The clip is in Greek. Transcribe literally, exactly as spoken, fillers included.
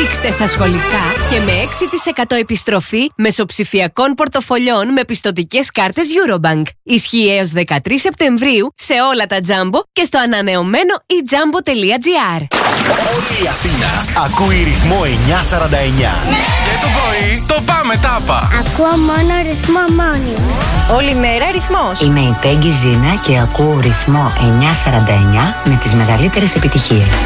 Δείξτε στα σχολικά και με έξι τοις εκατό επιστροφή μεσοψηφιακών πορτοφολιών με πιστωτικές κάρτες Eurobank. Ισχύει έως δεκατρείς Σεπτεμβρίου σε όλα τα Jumbo και στο ανανεωμένο e jumbo τελεία gr. Όλη η Αθήνα ακούει ρυθμό εννιακόσια σαράντα εννιά. Και το πρωί το πάμε τάπα. Ακούω μόνο ρυθμό μόνιμο. Όλη μέρα ρυθμός. Είμαι η Πέγγι Ζήνα και ακούω ρυθμό εννιακόσια σαράντα εννιά με τις μεγαλύτερες επιτυχίες.